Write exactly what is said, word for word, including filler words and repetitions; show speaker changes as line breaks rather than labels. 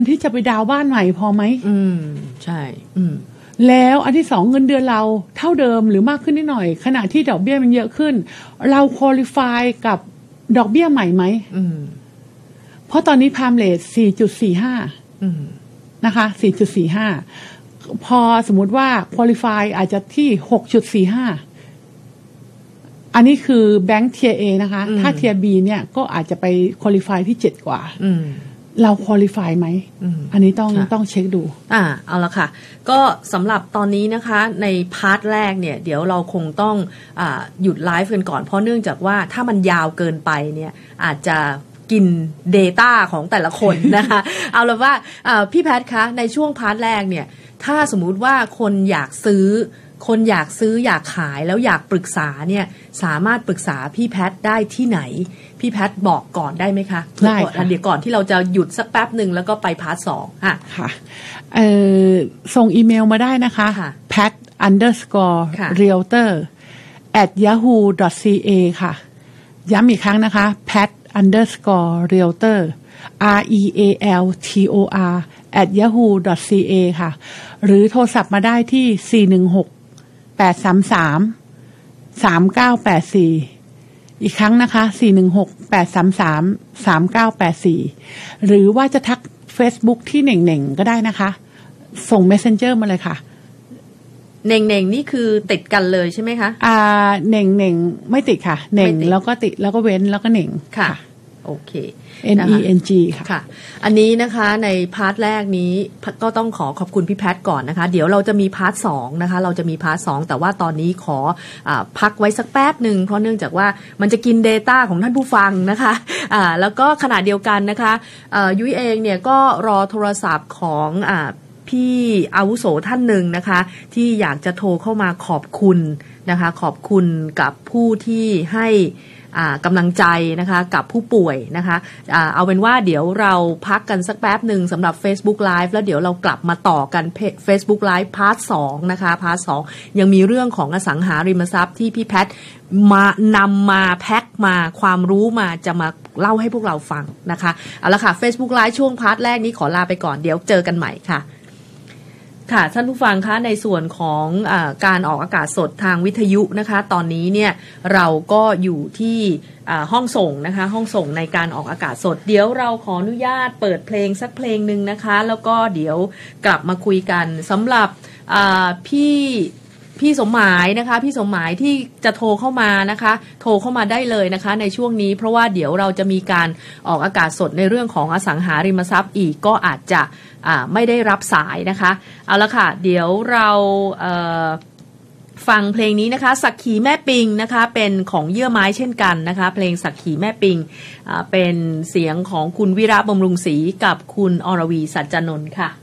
ที่จะไปดาวบ้านใหม่พอไหม
อืมใช่อืม
แล้วอันที่สองเงินเดือนเราเท่าเดิมหรือมากขึ้นนิดหน่อยขณะที่ดอกเบี้ยมันเยอะขึ้นเราควอลิฟายกับดอกเบี้ยใหม่ไหม
อืม
เพราะตอนนี้พามเรท สี่จุดสี่ห้า
อืม
นะคะ สี่จุดสี่ห้า พอสมมุติว่าควอลิฟายอาจจะที่ หกจุดสี่ห้า อันนี้คือแบงค์เทียร์ A นะคะถ้าเทียร์ B เนี่ยก็อาจจะไปควอลิฟายที่เจ็ดกว่า
อืม
เราควอลิฟายไหม
อ,
อันนี้ต้องต้องเช็คดู
อ่าเอาละค่ะก็สำหรับตอนนี้นะคะในพาร์ทแรกเนี่ยเดี๋ยวเราคงต้องอ่าหยุดไลฟ์กันก่อนเพราะเนื่องจากว่าถ้ามันยาวเกินไปเนี่ยอาจจะกิน data ของแต่ละคนนะคะ เอาละว่าพี่แพทคะในช่วงพาร์ทแรกเนี่ยถ้าสมมุติว่าคนอยากซื้อคนอยากซื้ออยากขายแล้วอยากปรึกษาเนี่ยสามารถปรึกษาพี่แพทได้ที่ไหนพี่แพทบอกก่อนได้ไหมคะ
ได้ค่ะ
เดี๋ยวก่อนที่เราจะหยุดสักแป๊บหนึ่งแล้วก็ไปพาร์ทสองค่ะ
ค่ะเอ่อส่งอีเมลมาได้นะคะ pat underscore realtor at yahoo dot ca ค่ะย้ำอีกครั้งนะคะ pat underscore realtor r e a l t o r at yahoo dot ca ค่ะหรือโทรศัพท์มาได้ที่สี่หนึ่งหก แปดสามสาม สามเก้าแปดสี่อีกครั้งนะคะสี่หนึ่งหก แปดสามสาม สามเก้าแปดสี่หรือว่าจะทัก Facebook ที่เหน่งๆก็ได้นะคะส่ง Messenger มาเลยค่ะ
เหน่งๆนี่คือติดกันเลยใช่ไหมคะ
อ่าเหน่งๆไม่ติดค่ะเหน่งแล้วก็ติดแล้วก็เว้นแล้วก็เหน่ง
ค่ะโอเค
N E N G ค่ะ
ค่ะอันนี้นะคะในพาร์ทแรกนี้ก็ต้องขอขอบคุณพี่แพทก่อนนะคะเดี๋ยวเราจะมีพาร์ทสองนะคะเราจะมีพาร์ทสองแต่ว่าตอนนี้ขออ่าพักไว้สักแป๊บหนึ่งเพราะเนื่องจากว่ามันจะกิน data ของท่านผู้ฟังนะคะอ่าแล้วก็ขณะเดียวกันนะคะอ่ายุ้ยเองเนี่ยก็รอโทรศัพท์ของอ่าพี่อาวุโสท่านหนึ่งนะคะที่อยากจะโทรเข้ามาขอบคุณนะคะขอบคุณกับผู้ที่ให้กำลังใจนะคะกับผู้ป่วยนะคะเอาเป็นว่าเดี๋ยวเราพักกันสักแป๊บหนึ่งสำหรับ Facebook Live แล้วเดี๋ยวเรากลับมาต่อกัน Facebook Live พาร์ทสองนะคะพาร์ทสองยังมีเรื่องของอสังหาริมทรัพย์ที่พี่แพทมานำมาแพ็คมาความรู้มาจะมาเล่าให้พวกเราฟังนะคะเอาละค่ะ Facebook Live ช่วงพาร์ทแรกนี้ขอลาไปก่อนเดี๋ยวเจอกันใหม่ค่ะค่ะท่านผู้ฟังคะในส่วนของอ่าการออกอากาศสดทางวิทยุนะคะตอนนี้เนี่ยเราก็อยู่ที่อ่าห้องส่งนะคะห้องส่งในการออกอากาศสดเดี๋ยวเราขออนุญาตเปิดเพลงสักเพลงนึงนะคะแล้วก็เดี๋ยวกลับมาคุยกันสำหรับอ่าพี่พี่สมหมายนะคะพี่สมหมายที่จะโทรเข้ามานะคะโทรเข้ามาได้เลยนะคะในช่วงนี้เพราะว่าเดี๋ยวเราจะมีการออกอากาศสดในเรื่องของอสังหาริมทรัพย์อีกก็อาจจะอ่าไม่ได้รับสายนะคะเอาละค่ะเดี๋ยวเราเอ่อฟังเพลงนี้นะคะสักขีแม่ปิงนะคะเป็นของเยื่อไม้เช่นกันนะคะเพลงสักขีแม่ปิงอ่าเป็นเสียงของคุณวิระบำรุงศรีกับคุณอรวีสัจจนนท์ค่ะ